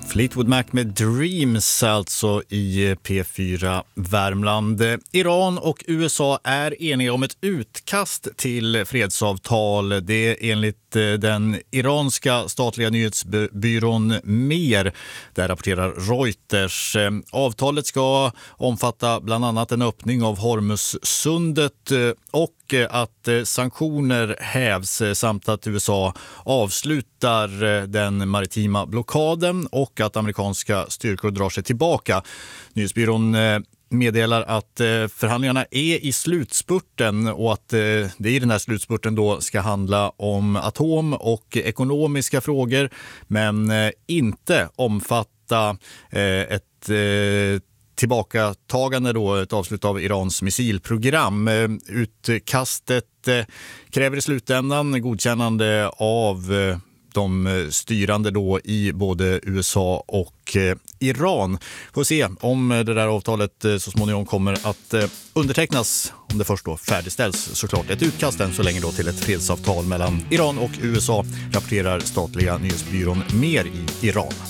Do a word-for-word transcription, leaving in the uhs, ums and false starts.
Fleetwood Mac med Dreams alltså i P fyra Värmland. Iran och U S A är eniga om ett utkast till fredsavtal. Det är enligt den iranska statliga nyhetsbyrån Mer. Där rapporterar Reuters. Avtalet ska omfatta bland annat en öppning av Hormuzsundet och att sanktioner hävs samt att U S A avslutar den maritima blockaden och att amerikanska styrkor drar sig tillbaka. Nyhetsbyrån meddelar att förhandlingarna är i slutspurten och att det i den här slutspurten då ska handla om atom- och ekonomiska frågor men inte omfatta ett tillbakatagande då, ett avslut av Irans missilprogram. Utkastet kräver i slutändan godkännande av de styrande då i både U S A och Iran. Får se om det där avtalet så småningom kommer att undertecknas, om det först då färdigställs såklart. Ett utkast än så länge då till ett fredsavtal mellan Iran och U S A, rapporterar statliga nyhetsbyrån Mer i Iran.